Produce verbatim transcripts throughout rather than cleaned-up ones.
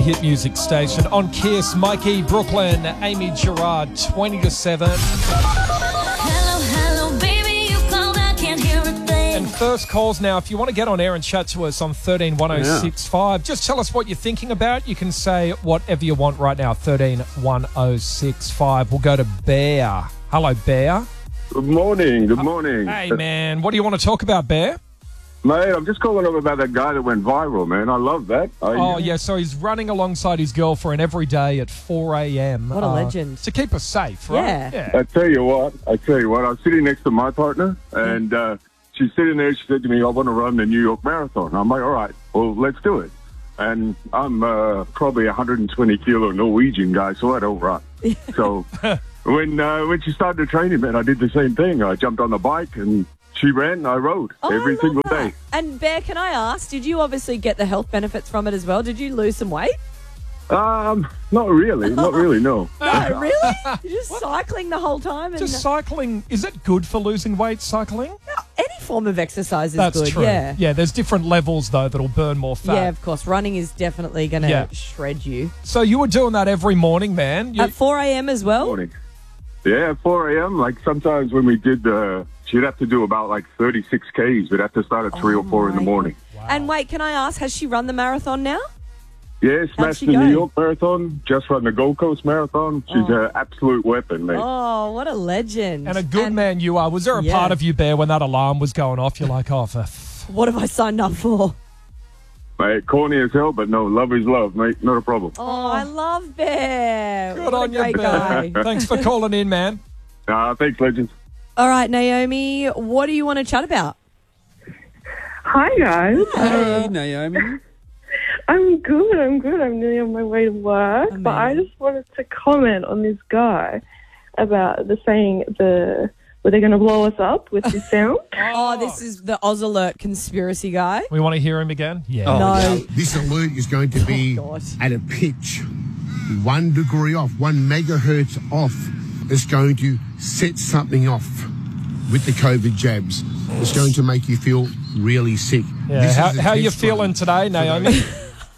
Hit music station on Kiss. Mikey, Brooklyn, Amy Gerard, twenty to seven. Hello, hello, baby, you called, I can't hear a thing. And first calls now. If you want to get on air and chat to us on thirteen one oh six five, just tell us what you're thinking about. You can say whatever you want right now, thirteen one oh six five. We'll go to Bear. Hello, Bear. Good morning, good morning. Hey, man. What do you want to talk about, Bear? Mate, I'm just calling up about that guy that went viral, man. I love that. I, Oh, yeah, so he's running alongside his girlfriend every day at four a.m. What a uh, legend. To keep us safe, right? Yeah. I tell you what, I tell you what, I was sitting next to my partner, and uh, she's sitting there, she said to me, I want to run the New York Marathon. I'm like, all right, well, let's do it. And I'm uh, probably a one hundred twenty kilo Norwegian guy, so I don't run. So when uh, when she started training, man, I did the same thing. I jumped on the bike, and she ran, I rode Oh, every I love single that. day. And Bear, can I ask, did you obviously get the health benefits from it as well? Did you lose some weight? Um, not really, not really, no. No, really? You're just cycling the whole time? And Just cycling, is it good for losing weight, cycling? any form of exercise is That's good. true. Yeah. Yeah, there's different levels, though, that'll burn more fat. Yeah, of course. Running is definitely going to Yeah. shred you. So you were doing that every morning, man? You, At four a.m. as well? Morning. Yeah, four a.m. Like sometimes when we did, uh, she'd have to do about like thirty-six Ks. We'd have to start at three or four in the my morning. Wow. And wait, can I ask, has she run the marathon now? Yeah, smashed she the go? New York Marathon, just run the Gold Coast Marathon. She's Oh. an absolute weapon, mate. Oh, what a legend. and a good man you are. Was there a Yeah. part of you, Bear, when that alarm was going off? You're like, oh, for f- What have I signed up for? Mate, corny as hell, but no, love is love, mate. Not a problem. Oh, I love Bear. good what on a you, great Bear. guy. Thanks for calling in, man. Uh, thanks, legends. All right, Naomi, what do you want to chat about? Hi guys. Hey, Naomi. I'm good, I'm good. I'm nearly on my way to work. But I Amazing. just wanted to comment on this guy about the saying the were they gonna blow us up with this sound? Oh, this is the Oz Alert conspiracy guy. We want to hear him again? Yeah. Oh, No. yeah. This alert is going to be Oh, God. at a pitch one degree off, one megahertz off. It's going to set something off with the COVID jabs. It's going to make you feel really sick. Yeah. This How, is a how you test feeling run today, for Naomi? those-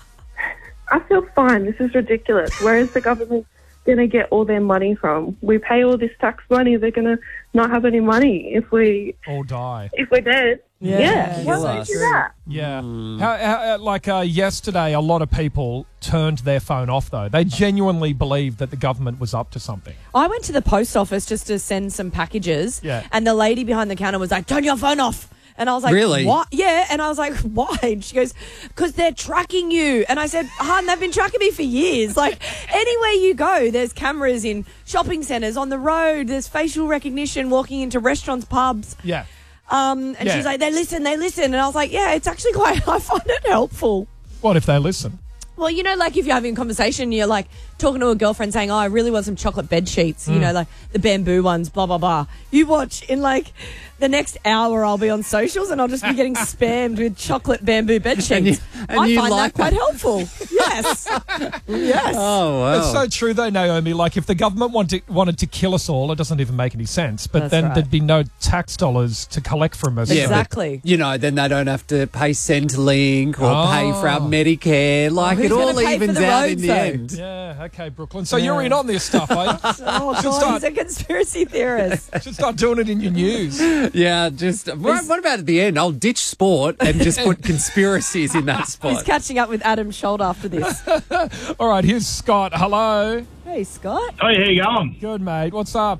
I feel fine. This is ridiculous. Where is the government gonna get all their money from? We pay all this tax money, they're gonna not have any money if we All die. if we're dead. Yeah, Yeah. Why kill would you us. do that? Yeah. How, how, like uh, yesterday, a lot of people turned their phone off, though. They genuinely believed that the government was up to something. I went to the post office just to send some packages. Yeah. And the lady behind the counter was like, turn your phone off. And I was like, Really? What? Yeah. And I was like, why? And she goes, because they're tracking you. And I said, hon, they've been tracking me for years. Like, anywhere you go, there's cameras in shopping centres, on the road, there's facial recognition walking into restaurants, pubs. Yeah. Um, and Yeah. she's like, they listen, they listen. And I was like, yeah, it's actually quite, I find it helpful. What if they listen? Well, you know, like if you're having a conversation, you're like talking to a girlfriend saying, oh, I really want some chocolate bed sheets, Mm. you know, like the bamboo ones, blah, blah, blah. You watch in like the next hour, I'll be on socials and I'll just be getting spammed with chocolate bamboo bed sheets. And you- and I you find like that quite that? helpful. Yes. Yes. Oh, wow. It's so true, though, Naomi. Like, if the government wanted, wanted to kill us all, it doesn't even make any sense. But That's then right. there'd be no tax dollars to collect from us. Yeah, but, Exactly. you know, then they don't have to pay Centrelink or Oh. pay for our Medicare. Like, Who's it all gonna pay for evens the out in roads, the though? end. Yeah, okay, Brooklyn. So you're in on this stuff, eh? Oh, Should God, start- he's a conspiracy theorist. Should start doing it in your news. Yeah, just what, what about at the end? I'll ditch sport and just put conspiracies in that He's spot. catching up with Adam Scholt after this. All right, here's Scott. Hello. Hey, Scott. Hey, how you going? Good, mate. What's up?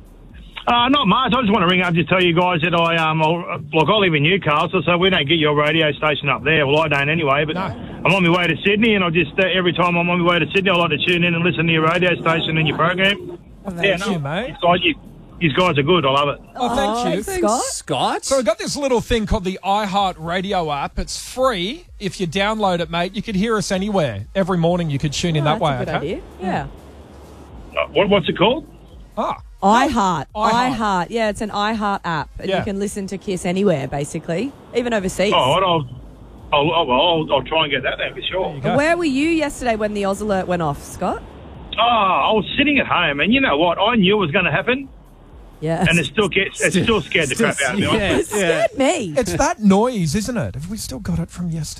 Uh, not much. I just want to ring up just tell you guys that I um I'll, look, I live in Newcastle, so we don't get your radio station up there. Well, I don't anyway. But No. I'm on my way to Sydney, and I just uh, every time I'm on my way to Sydney, I like to tune in and listen to your radio station and your program. Yeah, Thank you, mate. You guys, you, you guys are good. I love it. Oh, thank you. Thanks, Scott. Scott? So I got this little thing called the iHeart Radio app. It's free. If you download it, mate, you could hear us anywhere. Every morning you could tune in Oh, that way, that's a good okay? idea. Yeah. Uh, what, what's it called? Ah, iHeart. iHeart. iHeart. Yeah, it's an iHeart app. And Yeah. you can listen to Kiss anywhere, basically, even overseas. Oh, I'll, I'll, I'll, I'll, I'll try and get that then for sure. there you go. Where were you yesterday when the Oz Alert went off, Scott? Oh, I was sitting at home, and you know what? I knew it was going to happen, Yeah. and it still gets, it still scared the crap out of me. Yeah, It scared me. It's that noise, isn't it? Have we still got it from yesterday?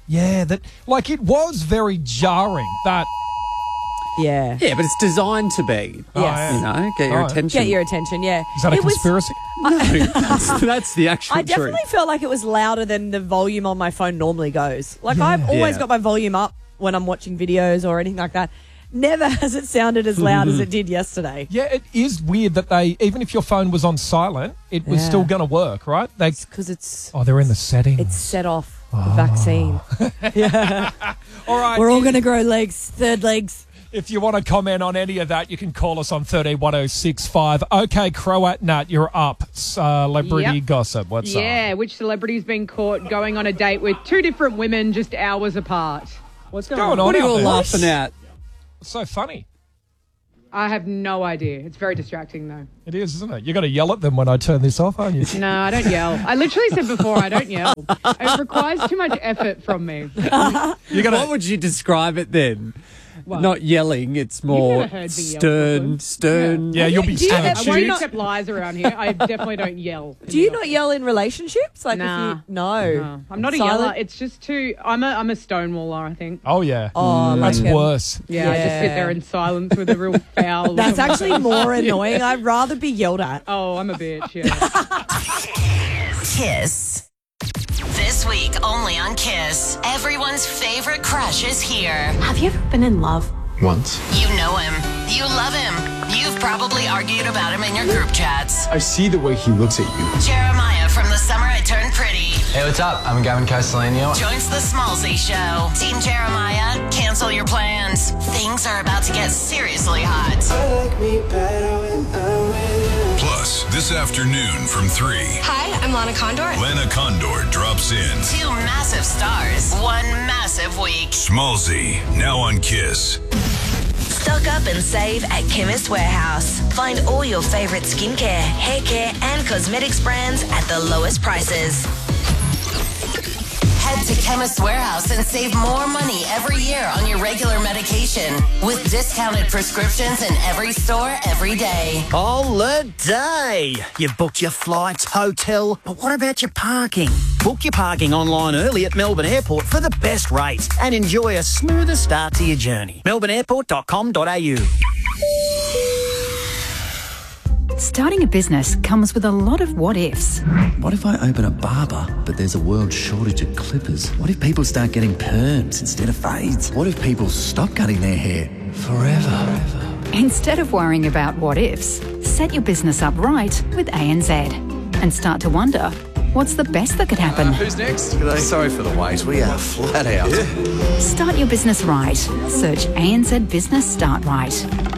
Yeah, that like it was very jarring. That Yeah. Yeah, but it's designed to be. Yes. You know, get your Oh, yeah. attention. Get your attention, yeah. is that a It was- conspiracy? No, that's, that's the actual I definitely truth. felt like it was louder than the volume on my phone normally goes. Like I've always Yeah. got my volume up when I'm watching videos or anything like that. Never has it sounded as loud as it did yesterday. Yeah, it is weird that they even if your phone was on silent, it was Yeah. still going to work, right? They Because it's oh, they're in the settings. it's set off the vaccine. all right. We're all going to grow legs, third legs. If you want to comment on any of that, you can call us on thirteen one oh six five. Okay, Croat Nut, you're up. Celebrity Yep. gossip. What's up? Yeah, which celebrity's been caught going on a date with two different women just hours apart? What's going, going on? What are you out all there? laughing at? It's so funny. I have no idea. It's very distracting, though. It is, isn't it? You're going to yell at them when I turn this off, aren't you? No, I don't yell. I literally said before I don't yell. It requires too much effort from me. You're gonna, What would you describe it then? What? Not yelling, it's more never heard me yell stern, before. stern. yeah, you'll be Do you stern. have- I Do won't you not- accept lies around here. I definitely don't yell. in Do you the not yell in relationships? Like Nah. if you no. No, I'm not a Silent? yeller. It's just too. I'm a I'm a stonewaller. I think. Oh, yeah. Oh, That's like, um, worse. Yeah, I just sit Yeah. there in silence with a real foul. That's actually more annoying. I'd rather be yelled at. Oh, I'm a bitch. Yeah. Kiss. This week only on Kiss. Everyone's favorite crush is here. Have you ever been in love? Once. You know him. You love him. You've probably argued about him in your group chats. I see the way he looks at you. Jeremiah from The Summer I Turned Pretty Hey, what's up? I'm Gavin Castellano. joins the Smallsy Show. Team Jeremiah, cancel your plans. Things are about to get seriously hot. Plus, this afternoon from three, Hi, I'm Lana Condor. Lana Condor drops in. Two massive stars, one massive week. Schmalzy, now on Kiss. Stock up and save at Chemist Warehouse. Find all your favorite skincare, hair care, and cosmetics brands at the lowest prices. Head to Chemist Warehouse and save more money every year on your regular medication with discounted prescriptions in every store every day. Holiday! You've booked your flights, hotel, but what about your parking? Book your parking online early at Melbourne Airport for the best rates and enjoy a smoother start to your journey. melbourne airport dot com dot a u. Starting a business comes with a lot of what ifs. What if I open a barber, but there's a world shortage of clippers? What if people start getting perms instead of fades? What if people stop cutting their hair forever? Instead of worrying about what ifs, set your business up right with A N Z and start to wonder, what's the best that could happen? Who's next? Sorry for the wait. We are flat out. Start your business right. Search A N Z Business Start Right.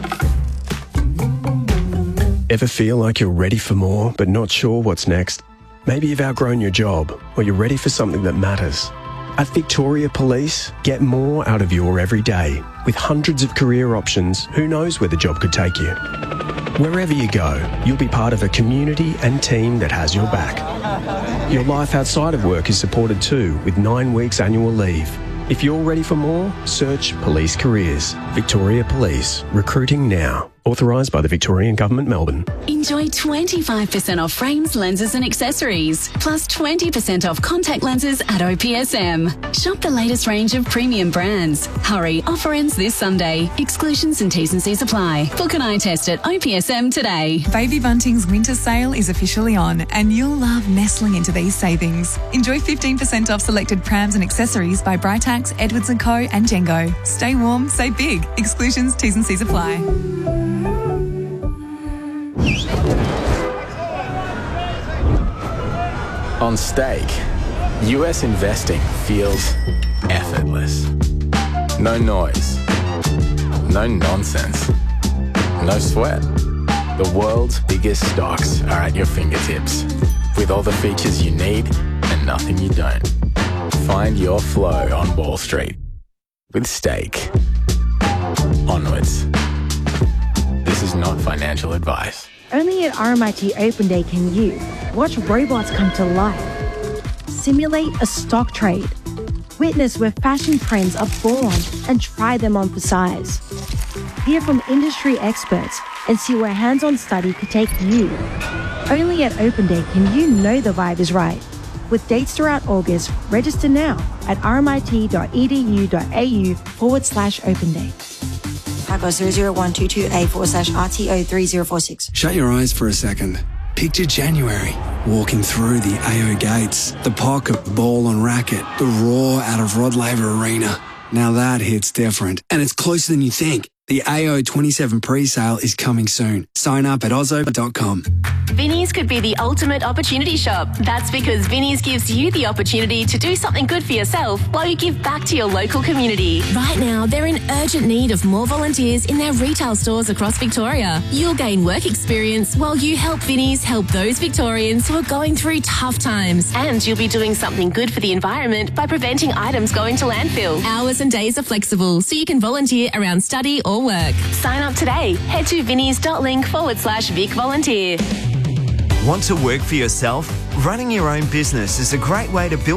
Ever feel like you're ready for more, but not sure what's next? Maybe you've outgrown your job, or you're ready for something that matters. At Victoria Police, get more out of your everyday. With hundreds of career options, who knows where the job could take you? Wherever you go, you'll be part of a community and team that has your back. Your life outside of work is supported too, with nine weeks annual leave. If you're ready for more, search Police Careers. Victoria Police. Recruiting now. Authorised by the Victorian Government, Melbourne. Enjoy twenty-five percent off frames, lenses and accessories, plus twenty percent off contact lenses at O P S M. Shop the latest range of premium brands. Hurry, offer ends this Sunday. Exclusions and T's and C's apply. Book an eye test at O P S M today. Baby Bunting's winter sale is officially on, and you'll love nestling into these savings. Enjoy fifteen percent off selected prams and accessories by Britax, Edwards and Co and Jengo. Stay warm, save big. Exclusions, T's and C's apply. On Stake, U S investing feels effortless. No noise, no nonsense, no sweat. The world's biggest stocks are at your fingertips, with all the features you need and nothing you don't. Find your flow on Wall Street with Stake. Onwards. This is not financial advice. Only at R M I T Open Day can you watch robots come to life, simulate a stock trade, witness where fashion trends are born and try them on for size, hear from industry experts and see where hands-on study could take you. Only at Open Day can you know the vibe is right. With dates throughout August, register now at rmit.edu.au forward slash open day. Typo zero zero one two two A forward slash R T O three zero four six. Shut your eyes for a second. Picture January, walking through the A O gates, the pocket ball on racket, the roar out of Rod Laver Arena. Now that hits different, and it's closer than you think. The A O twenty-seven pre-sale is coming soon. Sign up at ozzo dot com. Vinnie's could be the ultimate opportunity shop. That's because Vinnie's gives you the opportunity to do something good for yourself while you give back to your local community. Right now, they're in urgent need of more volunteers in their retail stores across Victoria. You'll gain work experience while you help Vinnie's help those Victorians who are going through tough times. And you'll be doing something good for the environment by preventing items going to landfill. Hours and days are flexible, so you can volunteer around study or work. Sign up today. Head to vinnies.link forward slash Vic Volunteer. Want to work for yourself? Running your own business is a great way to build